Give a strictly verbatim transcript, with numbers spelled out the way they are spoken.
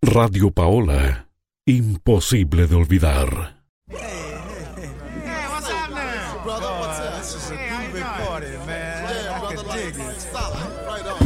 Radio Paola, imposible de olvidar. Hey, what's up now? Brother, what's up? This is a Hey, how you groovy doing? party, man. Yeah, I brother, can like, dig it. solid. Right on.